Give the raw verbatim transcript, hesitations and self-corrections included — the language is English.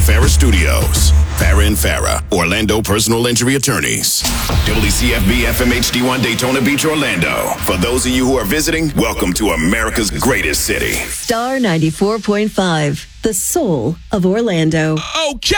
Farah Studios. Farah and Farah, Orlando Personal Injury Attorneys. W C F B F M H D one Daytona Beach, Orlando. For those of you who are visiting, welcome to America's greatest city. Star ninety-four point five, the soul of Orlando. Okay.